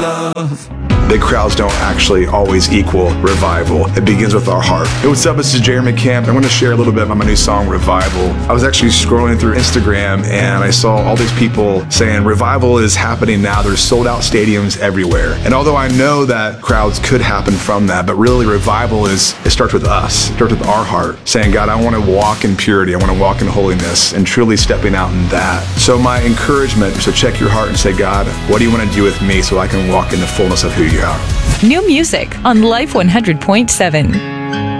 love. Big crowds don't actually always equal revival. It begins with our heart. Hey, what's up? This is Jeremy Camp. I want to share a little bit about my new song, Revival. I was actually scrolling through Instagram and I saw all these people saying revival is happening now. There's sold out stadiums everywhere. And although I know that crowds could happen from that, but really revival it starts with us. It starts with our heart, saying, God, I want to walk in purity. I want to walk in holiness and truly stepping out in that. So my encouragement is to check your heart and say, God, what do you want to do with me so I can walk in the fullness of who you are? New music on Life 100.7.